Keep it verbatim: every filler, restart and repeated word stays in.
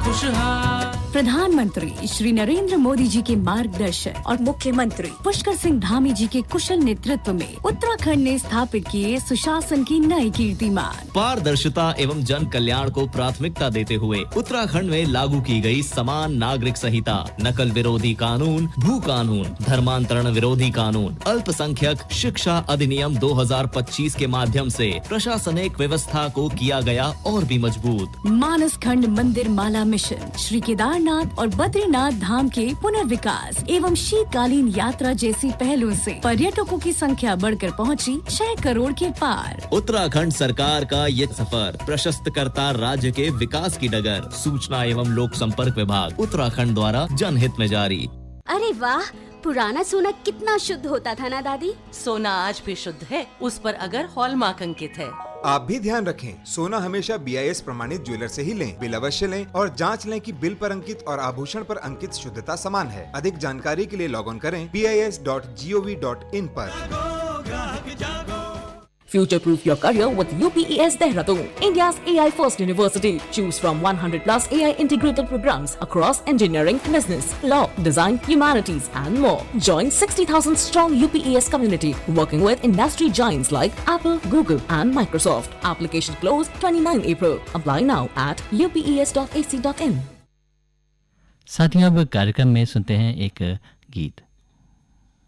खुशहाल। प्रधानमंत्री श्री नरेंद्र मोदी जी के मार्गदर्शन और मुख्यमंत्री पुष्कर सिंह धामी जी के कुशल नेतृत्व में उत्तराखंड ने स्थापित किए सुशासन की नई कीर्तिमान। पारदर्शिता एवं जन कल्याण को प्राथमिकता देते हुए उत्तराखंड में लागू की गई समान नागरिक संहिता, नकल विरोधी कानून, भू कानून, धर्मांतरण विरोधी कानून, अल्पसंख्यक शिक्षा अधिनियम दो हज़ार पच्चीस के माध्यम से प्रशासनिक व्यवस्था को किया गया और भी मजबूत। मानस खंड मंदिर माला मिशन, श्री केदारनाथ और बद्रीनाथ धाम के पुनर्विकास एवं शीतकालीन यात्रा जैसी पहलों से पर्यटकों की संख्या बढ़कर पहुंची छह करोड़ के पार। उत्तराखंड सरकार का ये सफर प्रशस्त करता राज्य के विकास की डगर। सूचना एवं लोक संपर्क विभाग उत्तराखंड द्वारा जनहित में जारी। अरे वाह, पुराना सोना कितना शुद्ध होता था ना दादी। सोना आज भी शुद्ध है, उस पर अगर हॉलमार्क अंकित है। आप भी ध्यान रखें, सोना हमेशा बी आई एस प्रमाणित ज्वेलर से ही लें। बिल अवश्य लें और जांच लें कि बिल पर अंकित और आभूषण पर अंकित शुद्धता समान है। अधिक जानकारी के लिए लॉग ऑन करें B I S dot G O V dot in पर। Future-proof your career with U P E S Dehradun, India's A I first university. Choose from one hundred plus A I integrated programs across engineering, business, law, design, humanities and more. Join sixty thousand strong U P E S community working with industry giants like Apple, Google and Microsoft. Application close twenty-ninth April. Apply now at u p e s dot a c dot in. साथियों, अब कार्यक्रम में सुनते हैं एक गीत।